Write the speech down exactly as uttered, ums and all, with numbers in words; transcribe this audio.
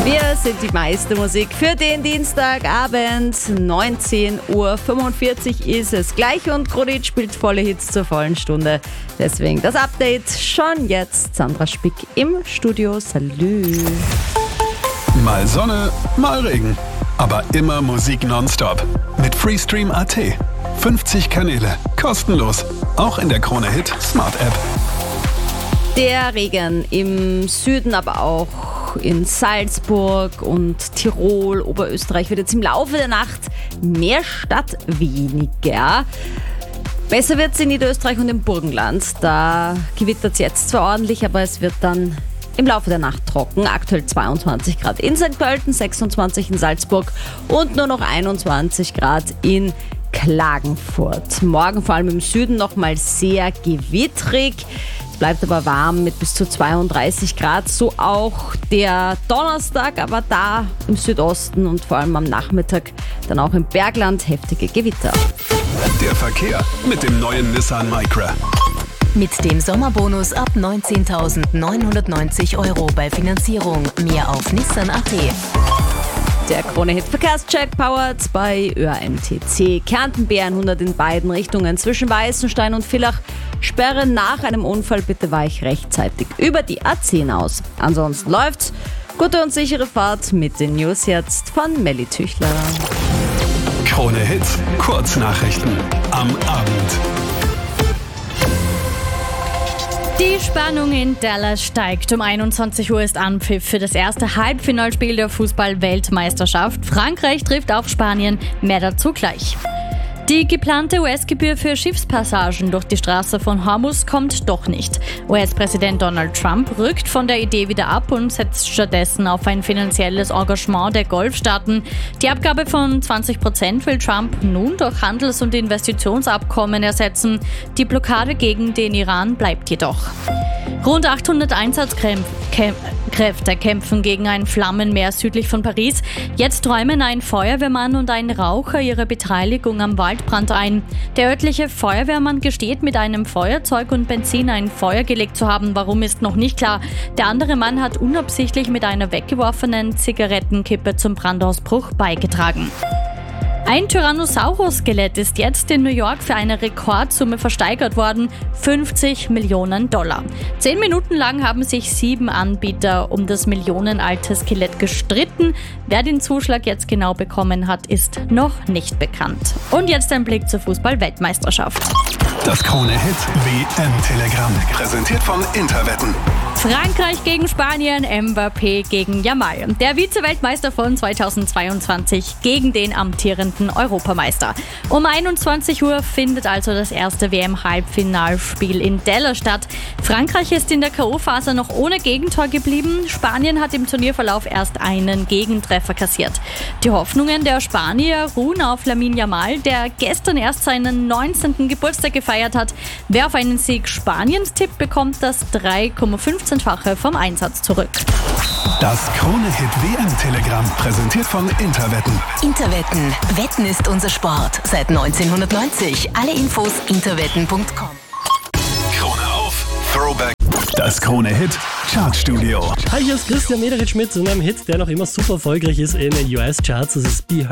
Wir sind die meiste Musik für den Dienstagabend. neunzehn Uhr fünfundvierzig ist es gleich und Kronit spielt volle Hits zur vollen Stunde. Deswegen das Update schon jetzt. Sandra Spick im Studio. Salü. Mal Sonne, mal Regen. Aber immer Musik nonstop. Mit Freestream Punkt a t. fünfzig Kanäle. Kostenlos. Auch in der Krone Hit Smart App. Der Regen im Süden, aber auch in Salzburg und Tirol, Oberösterreich wird jetzt im Laufe der Nacht mehr statt weniger. Besser wird es in Niederösterreich und im Burgenland. Da gewittert es jetzt zwar ordentlich, aber es wird dann im Laufe der Nacht trocken. Aktuell zweiundzwanzig Grad in Sankt Pölten, sechsundzwanzig in Salzburg und nur noch einundzwanzig Grad in Klagenfurt. Morgen vor allem im Süden nochmal sehr gewittrig. Es bleibt aber warm mit bis zu zweiunddreißig Grad, so auch der Donnerstag, aber da im Südosten und vor allem am Nachmittag dann auch im Bergland heftige Gewitter. Der Verkehr mit dem neuen Nissan Micra. Mit dem Sommerbonus ab neunzehntausendneunhundertneunzig Euro bei Finanzierung. Mehr auf Nissan Punkt a t. Der Krone-Hit Verkehrscheck powered bei Ö A M T C. Kärnten B hundert in beiden Richtungen zwischen Weißenstein und Villach. Sperre nach einem Unfall, bitte weich rechtzeitig über die A zehn aus. Ansonsten läuft's. Gute und sichere Fahrt mit den News jetzt von Melly Tüchler. Krone Hit Kurznachrichten am Abend. Die Spannung in Dallas steigt. Um einundzwanzig Uhr ist Anpfiff für das erste Halbfinalspiel der Fußball-Weltmeisterschaft. Frankreich trifft auf Spanien. Mehr dazu gleich. Die geplante U S-Gebühr für Schiffspassagen durch die Straße von Hormuz kommt doch nicht. U S-Präsident Donald Trump rückt von der Idee wieder ab und setzt stattdessen auf ein finanzielles Engagement der Golfstaaten. Die Abgabe von zwanzig Prozent will Trump nun durch Handels- und Investitionsabkommen ersetzen. Die Blockade gegen den Iran bleibt jedoch. Rund achthundert Einsatzkräfte kämpfen gegen ein Flammenmeer südlich von Paris. Jetzt räumen ein Feuerwehrmann und ein Raucher ihre Beteiligung am Waldbrand ein. Der örtliche Feuerwehrmann gesteht, mit einem Feuerzeug und Benzin ein Feuer gelegt zu haben. Warum, ist noch nicht klar. Der andere Mann hat unabsichtlich mit einer weggeworfenen Zigarettenkippe zum Brandausbruch beigetragen. Ein Tyrannosaurus-Skelett ist jetzt in New York für eine Rekordsumme versteigert worden, fünfzig Millionen Dollar. Zehn Minuten lang haben sich sieben Anbieter um das millionenalte Skelett gestritten. Wer den Zuschlag jetzt genau bekommen hat, ist noch nicht bekannt. Und jetzt ein Blick zur Fußball-Weltmeisterschaft. Das Krone-Hit W M-Telegramm, präsentiert von Interwetten. Frankreich gegen Spanien, Mbappé gegen Yamal. Der Vize-Weltmeister von zweitausendzweiundzwanzig gegen den amtierenden Europameister. Um einundzwanzig Uhr findet also das erste W M-Halbfinalspiel in Dallas statt. Frankreich ist in der K O-Phase noch ohne Gegentor geblieben. Spanien hat im Turnierverlauf erst einen Gegentreffer kassiert. Die Hoffnungen der Spanier ruhen auf Lamine Yamal, der gestern erst seinen neunzehnten Geburtstag gefeiert hat. Wer auf einen Sieg Spaniens tippt, bekommt das drei Komma fünfzehnfache vom Einsatz zurück. Das Krone-Hit W M-Telegramm, präsentiert von Interwetten. Interwetten. Wetten ist unser Sport. Seit neunzehnhundertneunzig. Alle Infos interwetten punkt com. Krone auf, Throwback. Das Krone-Hit Chartstudio. Hi, hier ist Christian Mederich mit einem Hit, der noch immer super erfolgreich ist in den U S-Charts. Das ist Be Heard.